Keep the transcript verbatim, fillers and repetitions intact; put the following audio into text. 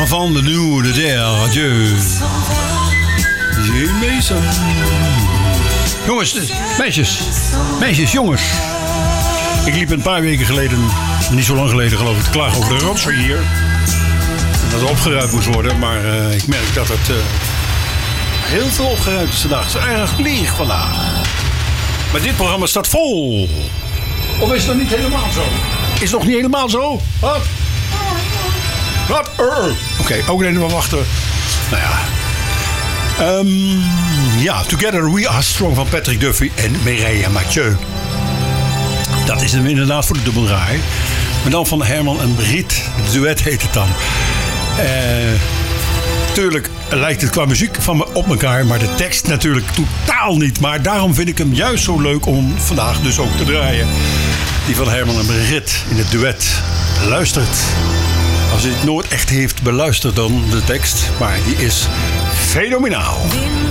van de nieuwe de der. Adieu. Jongens, meisjes, meisjes, jongens. Ik liep een paar weken geleden, niet zo lang geleden geloof ik, te klagen over de rotzooi hier. En dat er opgeruimd moest worden, maar uh, ik merk dat het uh, heel veel opgeruimd is vandaag. Het is erg leeg vandaag. Maar dit programma staat vol. Of is het nog niet helemaal zo? Is het nog niet helemaal zo? Wat? Wat? Uh. Oké, okay, ook even maar wachten. Nou ja. Um, ja, Together We Are Strong van Patrick Duffy en Mireille Mathieu. Dat is hem inderdaad voor de dubbeldraai. Maar dan van Herman en Brigitte. Het duet heet het dan. Uh, tuurlijk lijkt het qua muziek van me op elkaar. Maar de tekst natuurlijk totaal niet. Maar daarom vind ik hem juist zo leuk om vandaag dus ook te draaien. Die van Herman en Brigitte in het duet. Luistert. Als u het nooit echt heeft beluisterd dan de tekst. Maar die is fenomenaal.